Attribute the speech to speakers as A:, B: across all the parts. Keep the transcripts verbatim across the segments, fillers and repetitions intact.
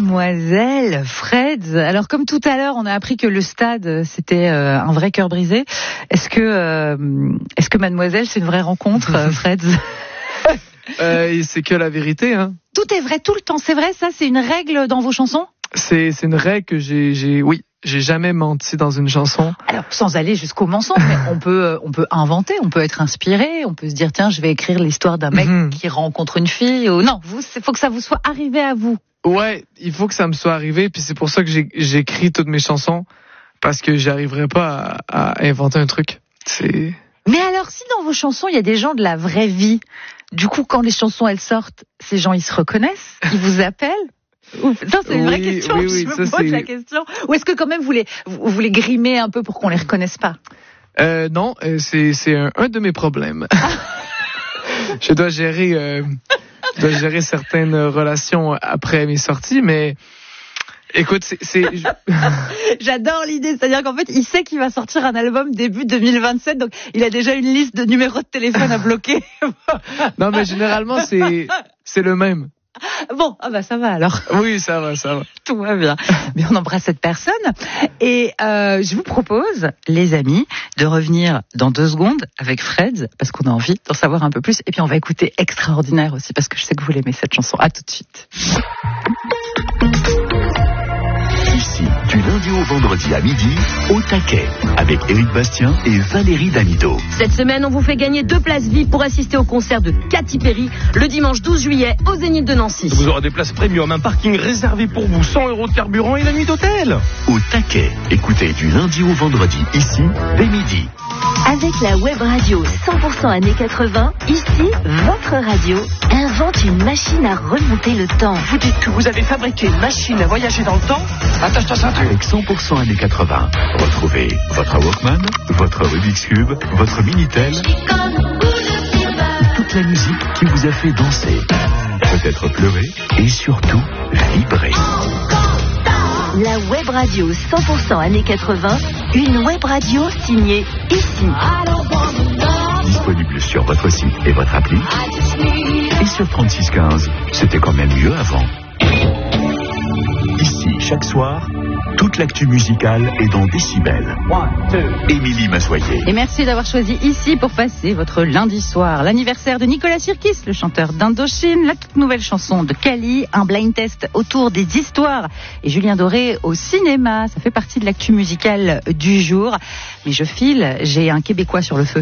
A: Mademoiselle Freds. Alors comme tout à l'heure, on a appris que le stade c'était euh, un vrai cœur brisé. Est-ce que euh, est-ce que Mademoiselle c'est une vraie rencontre, euh, Freds?
B: euh, C'est que la vérité, hein.
A: Tout est vrai tout le temps. C'est vrai, ça c'est une règle dans vos chansons?
B: C'est c'est une règle que j'ai j'ai oui. J'ai jamais menti dans une chanson.
A: Alors, sans aller jusqu'au mensonge, mais on peut, on peut inventer, on peut être inspiré, on peut se dire, tiens, je vais écrire l'histoire d'un mec mmh. qui rencontre une fille. Ou non, vous, il faut que ça vous soit arrivé à vous.
B: Ouais, il faut que ça me soit arrivé, puis c'est pour ça que j'ai, j'écris toutes mes chansons, parce que j'arriverai pas à, à inventer un truc. C'est...
A: Mais alors, si dans vos chansons, il y a des gens de la vraie vie, du coup, quand les chansons, elles sortent, ces gens, ils se reconnaissent, ils vous appellent? Ouf. Ça, c'est une vraie oui, question. Oui, oui, je me ça, pose c'est... la question. Ou est-ce que quand même vous les, vous, vous les grimez un peu pour qu'on les reconnaisse pas?
B: euh, Non, c'est, c'est un, un de mes problèmes. je dois gérer, euh, je dois gérer certaines relations après mes sorties, mais écoute, c'est. c'est...
A: J'adore l'idée, c'est-à-dire qu'en fait, il sait qu'il va sortir un album début deux mille vingt-sept, donc il a déjà une liste de numéros de téléphone à bloquer.
B: Non, mais généralement, c'est, c'est le même.
A: Bon, ah bah ça va alors.
B: Oui, ça va, ça va.
A: Tout va bien. Mais on embrasse cette personne. Et euh, je vous propose, les amis, de revenir dans deux secondes avec Freds, parce qu'on a envie d'en savoir un peu plus. Et puis on va écouter Extraordinaire aussi, parce que je sais que vous l'aimez cette chanson. À tout de suite.
C: Ici, du lundi au vendredi à midi, au taquet, avec Éric Bastien et Valérie Damido.
D: Cette semaine, on vous fait gagner deux places V I P pour assister au concert de Katy Perry le dimanche douze juillet au Zénith de Nancy.
E: Vous aurez des places premium, un parking réservé pour vous, cent euros de carburant et la nuit d'hôtel.
C: Au taquet, écoutez du lundi au vendredi, ici, dès midi.
F: Avec la web radio cent pour cent années quatre-vingts, ici, votre radio invente une machine à remonter le temps.
G: Vous dites que vous avez fabriqué une machine à voyager dans le temps?
C: Attache-toi ça. Avec cent pour cent années quatre-vingts, retrouvez votre Walkman, votre Rubik's Cube, votre Minitel, toute la musique qui vous a fait danser, peut-être pleurer et surtout vibrer.
F: La web radio cent pour cent années quatre-vingts, une web radio signée ici.
C: Disponible sur votre site et votre appli. Et sur trente-six quinze, c'était quand même mieux avant. Ici, chaque soir, toute l'actu musicale est dans Décibel. Émilie Massoyer.
A: Et merci d'avoir choisi ici pour passer votre lundi soir. L'anniversaire de Nicolas Sirkis, le chanteur d'Indochine, la toute nouvelle chanson de Kali, un blind test autour des histoires et Julien Doré au cinéma. Ça fait partie de l'actu musicale du jour. Mais je file, j'ai un Québécois sur le feu.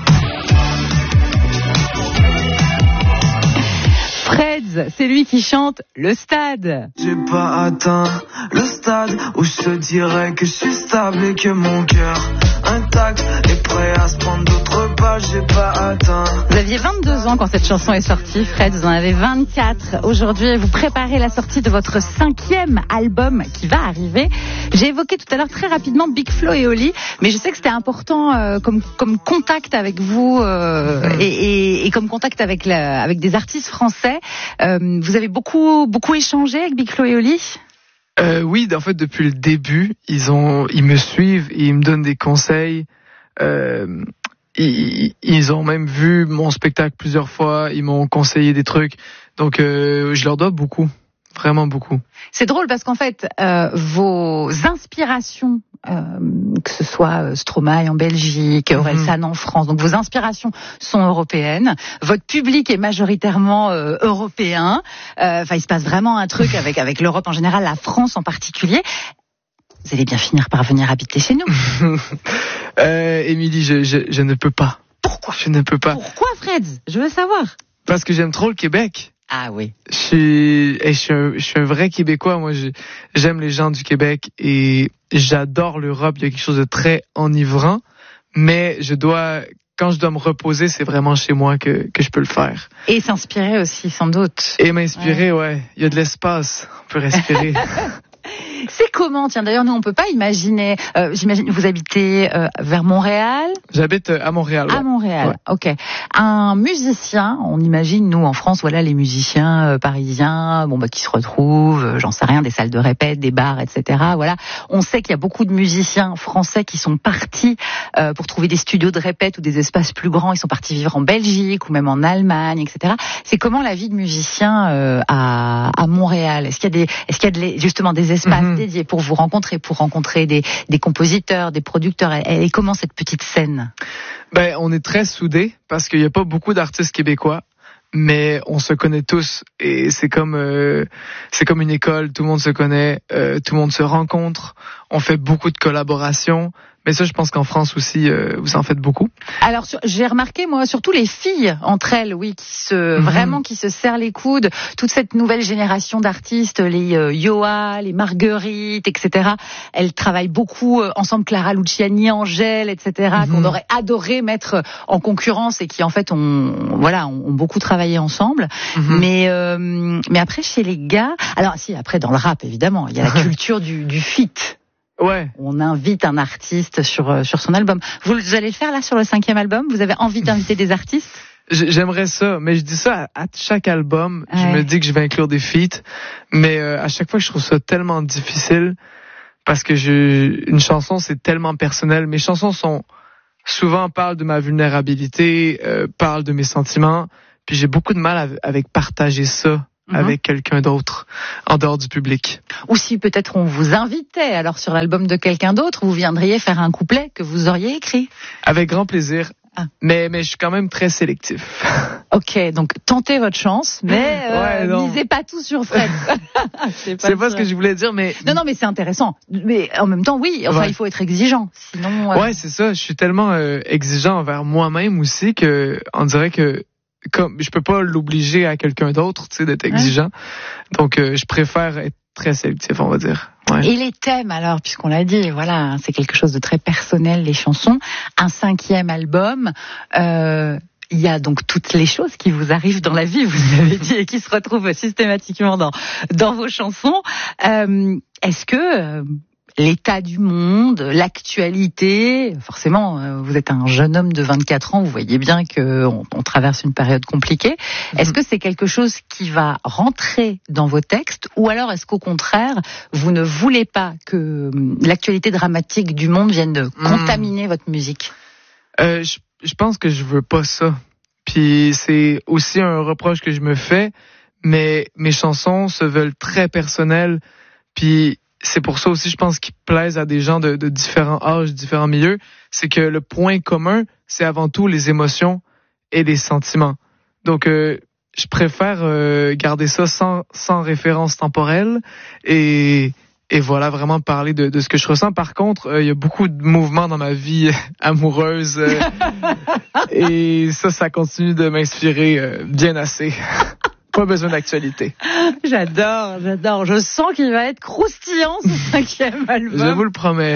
A: Freds, c'est lui qui chante Le Stade.
H: J'ai pas atteint le stade où je te dirais que je suis stable et que mon cœur intact est prêt à se prendre d'autres pas. J'ai pas atteint.
A: Vous aviez vingt-deux ans quand cette chanson est sortie, Freds, vous en avez vingt-quatre. Aujourd'hui, vous préparez la sortie de votre cinquième album qui va arriver. J'ai évoqué tout à l'heure très rapidement Big Flo et Oli, mais je sais que c'était important euh, comme, comme contact avec vous euh, et, et, et comme contact avec, la, avec des artistes français. Euh, vous avez beaucoup, beaucoup échangé avec Big Flo et Oli?
B: Euh, oui, en fait, depuis le début, ils ont, ils me suivent, ils me donnent des conseils. Euh, ils, ils ont même vu mon spectacle plusieurs fois. Ils m'ont conseillé des trucs. Donc, euh, je leur dois beaucoup, vraiment beaucoup.
A: C'est drôle parce qu'en fait, euh, vos inspirations, euh, que ce soit euh, Stromae en Belgique, Orelsan mmh. en France, donc vos inspirations sont européennes. Votre public est majoritairement euh, européen. Enfin, euh, il se passe vraiment un truc avec avec l'Europe en général, la France en particulier. Vous allez bien finir par venir habiter chez nous.
B: euh, Émilie, je, je je ne peux pas.
A: Pourquoi?
B: Je ne peux pas.
A: Pourquoi, Freds? Je veux savoir.
B: Parce que j'aime trop le Québec.
A: Ah oui.
B: Je suis, je suis, un, je suis un vrai Québécois. Moi, je, j'aime les gens du Québec et j'adore l'Europe. Il y a quelque chose de très enivrant, mais je dois, quand je dois me reposer, c'est vraiment chez moi que que je peux le faire.
A: Et s'inspirer aussi, sans doute.
B: Et m'inspirer, ouais. ouais. Il y a de l'espace. On peut respirer.
A: C'est comment? Tiens, d'ailleurs, nous, on peut pas imaginer. Euh, j'imagine, vous habitez euh, vers Montréal?
B: J'habite à Montréal. Ouais.
A: À Montréal,
B: ouais.
A: ok. Un musicien, on imagine, nous, en France, voilà, les musiciens euh, parisiens, bon, bah, qui se retrouvent, euh, j'en sais rien, des salles de répète, des bars, et cetera. Voilà. On sait qu'il y a beaucoup de musiciens français qui sont partis euh, pour trouver des studios de répète ou des espaces plus grands. Ils sont partis vivre en Belgique ou même en Allemagne, et cetera. C'est comment la vie de musicien euh, à, à Montréal? Est-ce qu'il y a des, est-ce qu'il y a de, justement des espaces mmh. dédiés pour vous rencontrer, pour rencontrer des, des compositeurs, des producteurs? Et, et comment cette petite scène?
B: Ben, on est très soudés parce qu'il n'y a pas beaucoup d'artistes québécois, mais on se connaît tous et c'est comme euh, c'est comme une école, tout le monde se connaît, euh, tout le monde se rencontre, on fait beaucoup de collaborations. Mais ça, je pense qu'en France aussi, euh, vous en faites beaucoup.
A: Alors, sur, j'ai remarqué, moi, surtout les filles entre elles, oui, qui se mm-hmm. vraiment qui se serrent les coudes. Toute cette nouvelle génération d'artistes, les euh, Yoa, les Marguerite, et cetera. Elles travaillent beaucoup euh, ensemble, Clara Luciani, Angèle, et cetera. Mm-hmm. Qu'on aurait adoré mettre en concurrence et qui, en fait, ont voilà, ont, ont beaucoup travaillé ensemble. Mm-hmm. Mais euh, mais après, chez les gars, alors si après dans le rap, évidemment, il y a la culture du, du feat.
B: Ouais.
A: On invite un artiste sur sur son album. Vous allez le faire là sur le cinquième album? Vous avez envie d'inviter des artistes?
B: J'aimerais ça, mais je dis ça à, à chaque album. Ouais. Je me dis que je vais inclure des feats, mais euh, à chaque fois je trouve ça tellement difficile parce que je, une chanson c'est tellement personnel. Mes chansons sont souvent parlent de ma vulnérabilité, euh, parlent de mes sentiments, puis j'ai beaucoup de mal avec partager ça. Mmh. Avec quelqu'un d'autre en dehors du public.
A: Ou si peut-être on vous invitait alors sur l'album de quelqu'un d'autre, vous viendriez faire un couplet que vous auriez écrit.
B: Avec grand plaisir. Ah. Mais mais je suis quand même très sélectif.
A: Ok, donc tentez votre chance, mais euh, ouais, misez pas tout sur Fred.
B: c'est pas, c'est pas ce que je voulais dire, mais
A: non non mais c'est intéressant. Mais en même temps oui, enfin ouais. il faut être exigeant, sinon.
B: Euh... Ouais c'est ça. Je suis tellement euh, exigeant envers moi-même aussi que on dirait que comme je peux pas l'obliger à quelqu'un d'autre, tu sais, d'être exigeant. Ouais. Donc euh, je préfère être très sélectif, on va dire. Ouais.
A: Et les thèmes alors, puisqu'on l'a dit, voilà, c'est quelque chose de très personnel, les chansons. Un cinquième album. Euh, il y a donc toutes les choses qui vous arrivent dans la vie, vous avez dit, et qui se retrouvent systématiquement dans dans vos chansons. Euh, est-ce que euh, l'état du monde, l'actualité, forcément, vous êtes un jeune homme de vingt-quatre ans, vous voyez bien qu'on on traverse une période compliquée. Est-ce que c'est quelque chose qui va rentrer dans vos textes ou alors est-ce qu'au contraire, vous ne voulez pas que l'actualité dramatique du monde vienne de contaminer mmh. votre musique?
B: euh, je, je pense que je veux pas ça. Puis c'est aussi un reproche que je me fais, mais mes chansons se veulent très personnelles, puis c'est pour ça aussi, je pense, qu'ils plaisent à des gens de, de différents âges, différents milieux. C'est que le point commun, c'est avant tout les émotions et les sentiments. Donc, euh, je préfère euh, garder ça sans, sans référence temporelle et, et voilà, vraiment parler de, de ce que je ressens. Par contre, il euh, y a beaucoup de mouvements dans ma vie amoureuse euh, et ça, ça continue de m'inspirer euh, bien assez. Pas besoin d'actualité.
A: J'adore, j'adore. Je sens qu'il va être croustillant ce cinquième album.
B: Je vous le promets.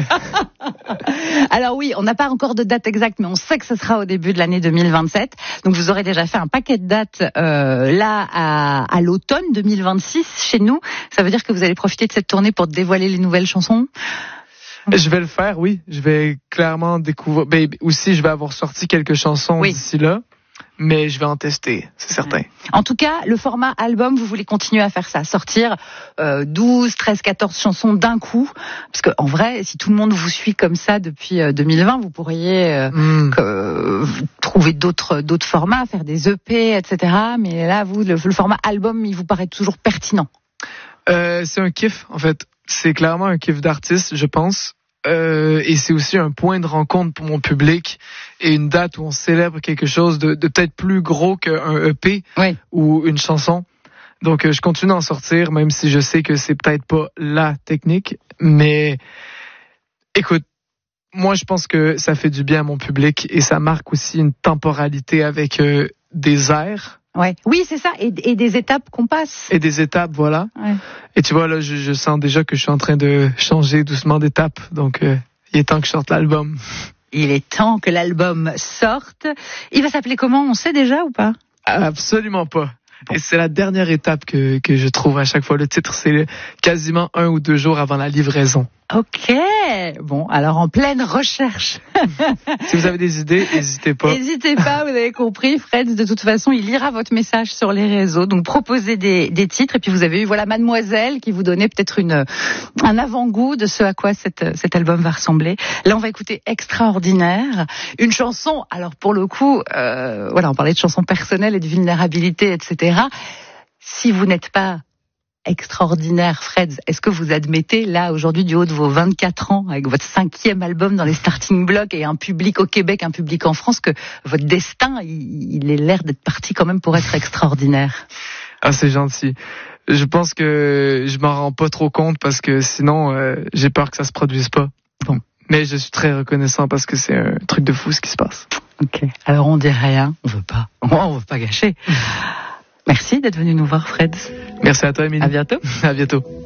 A: Alors oui, on n'a pas encore de date exacte, mais on sait que ce sera au début de l'année deux mille vingt-sept. Donc vous aurez déjà fait un paquet de dates euh, là à, à l'automne deux mille vingt-six chez nous. Ça veut dire que vous allez profiter de cette tournée pour dévoiler les nouvelles chansons?
B: Je vais le faire, oui. Je vais clairement découvrir. Ben, aussi, je vais avoir sorti quelques chansons oui. d'ici là. Mais je vais en tester, c'est certain.
A: En tout cas, le format album, vous voulez continuer à faire ça, sortir euh, douze, treize, quatorze chansons d'un coup, parce que en vrai, si tout le monde vous suit comme ça depuis euh, deux mille vingt, vous pourriez euh, mm. euh, trouver d'autres d'autres formats, faire des E P, et cetera. Mais là, vous, le, le format album, il vous paraît toujours pertinent.
B: Euh, c'est un kiff, en fait. C'est clairement un kiff d'artiste, je pense. Euh, et c'est aussi un point de rencontre pour mon public et une date où on célèbre quelque chose de, de peut-être plus gros qu'un E P oui. ou une chanson. Donc, euh, je continue d'en sortir, même si je sais que c'est peut-être pas la technique. Mais écoute, moi, je pense que ça fait du bien à mon public et ça marque aussi une temporalité avec euh, des airs.
A: Ouais. Oui, c'est ça, et, et des étapes qu'on passe.
B: Et des étapes, voilà. Ouais. Et tu vois, là, je, je sens déjà que je suis en train de changer doucement d'étape. Donc, euh, il est temps que je sorte l'album.
A: Il est temps que l'album sorte. Il va s'appeler comment? On sait déjà ou pas?
B: Absolument pas. Et c'est la dernière étape que, que je trouve à chaque fois. Le titre, c'est quasiment un ou deux jours avant la livraison.
A: Ok, bon, alors en pleine recherche.
B: Si vous avez des idées, n'hésitez pas.
A: N'hésitez pas, vous avez compris, Fred, de toute façon, il lira votre message sur les réseaux, donc proposez des, des titres, et puis vous avez eu, voilà, Mademoiselle, qui vous donnait peut-être une, un avant-goût de ce à quoi cette, cet album va ressembler. Là, on va écouter Extraordinaire, une chanson, alors pour le coup, euh, voilà, on parlait de chansons personnelles et de vulnérabilité, et cetera. Si vous n'êtes pas extraordinaire, Fred, est-ce que vous admettez, là, aujourd'hui, du haut de vos vingt-quatre ans, avec votre cinquième album dans les starting blocks et un public au Québec, un public en France, que votre destin, il, il est l'air d'être parti quand même pour être extraordinaire?
B: Ah, c'est gentil. Je pense que je m'en rends pas trop compte parce que sinon, euh, j'ai peur que ça se produise pas.
A: Bon.
B: Mais je suis très reconnaissant parce que c'est un truc de fou ce qui se passe.
A: Ok. Alors on dit rien, on veut pas. On veut pas gâcher. Merci d'être venu nous voir, Fred.
B: Merci à toi, Émilie.
A: À bientôt.
B: À bientôt.